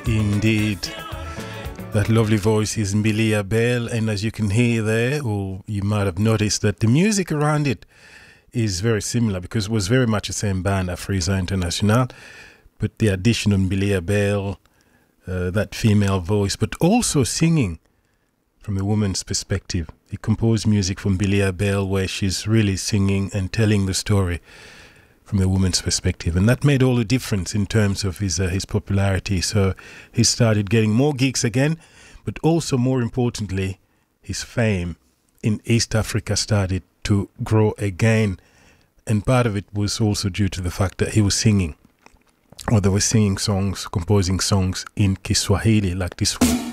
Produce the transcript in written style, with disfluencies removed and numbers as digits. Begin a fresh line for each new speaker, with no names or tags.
Indeed. That lovely voice is Mbilia Bel, and as you can hear there, or you might have noticed that the music around it is very similar because it was very much the same band, Afriza International, but the addition of Mbilia Bel, that female voice, but also singing from a woman's perspective. He composed music for Mbilia Bel where she's really singing and telling the story from a woman's perspective, and that made all the difference in terms of his popularity. So he started getting more gigs again, but also more importantly, his fame in East Africa started to grow again, and part of it was also due to the fact that he was singing, or they were singing songs, composing songs in Kiswahili like this one.